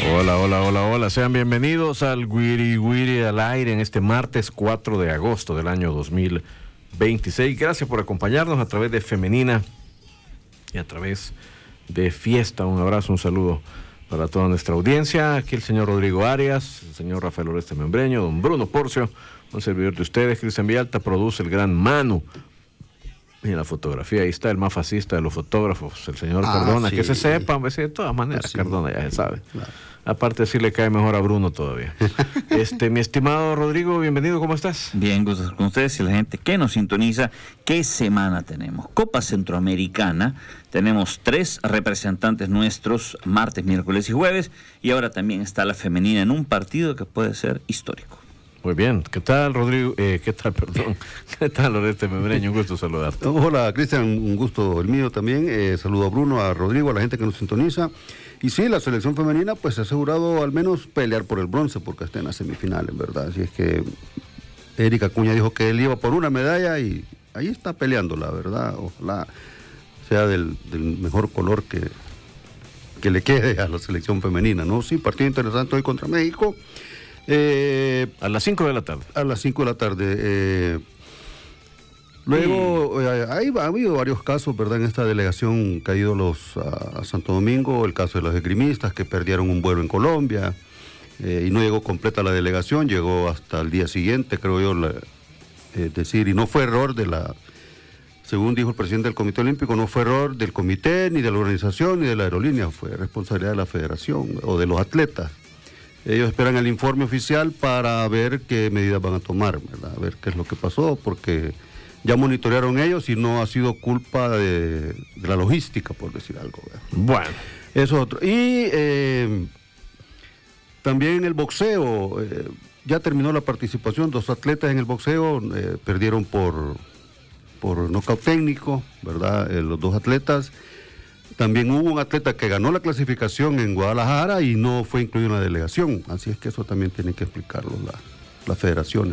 Hola, hola, hola, hola. Sean bienvenidos al Wiri Wiri al aire en este martes 4 de agosto del año 2026. Gracias por acompañarnos a través de Femenina y a través de Fiesta. Un abrazo, un saludo para toda nuestra audiencia. Aquí el señor Rodrigo Arias, el señor Rafael Oreste Membreño, don Bruno Porcio, un servidor de ustedes, Cristian Vialta, produce el gran Manu. Y en la fotografía, ahí está el más fascista de los fotógrafos, el señor Cardona, sí. Que se sepa, de todas maneras, sí. Cardona ya se sabe. Claro. Aparte sí le cae mejor a Bruno todavía. Mi estimado Rodrigo, bienvenido, ¿cómo estás? Bien, gusto con ustedes y la gente que nos sintoniza. ¿Qué semana tenemos? Copa Centroamericana, tenemos 3 representantes nuestros, martes, miércoles y jueves, y ahora también está la femenina en un partido que puede ser histórico. Muy bien. ¿Qué tal, Rodrigo? ¿Qué tal, Oreste Membreño? Un gusto saludarte. Hola, Cristian, un gusto el mío también. Saludo a Bruno, a Rodrigo, a la gente que nos sintoniza. Y sí, la selección femenina pues se ha asegurado al menos pelear por el bronce porque está en las semifinales, ¿verdad? Así es que Erika Acuña dijo que él iba por una medalla y ahí está peleando, la verdad. Ojalá sea del mejor color que le quede a la selección femenina, ¿no? Sí, partido interesante hoy contra México. A las 5 de la tarde. A las 5 de la tarde. Luego, ha habido varios casos, ¿verdad? En esta delegación que ha ido a Santo Domingo, el caso de los esgrimistas que perdieron un vuelo en Colombia y no llegó completa la delegación, llegó hasta el día siguiente, creo yo, y no fue error según dijo el presidente del Comité Olímpico, no fue error del comité, ni de la organización, ni de la aerolínea, fue responsabilidad de la federación o de los atletas. Ellos esperan el informe oficial para ver qué medidas van a tomar, ¿verdad? A ver qué es lo que pasó, porque ya monitorearon ellos y no ha sido culpa de la logística, por decir algo, ¿verdad? Bueno. Eso es otro. Y también el boxeo, ya terminó la participación, 2 atletas en el boxeo perdieron por nocaut técnico, ¿verdad? Los 2 atletas. También hubo un atleta que ganó la clasificación en Guadalajara y no fue incluido en la delegación. Así es que eso también tiene que explicarlo la federación.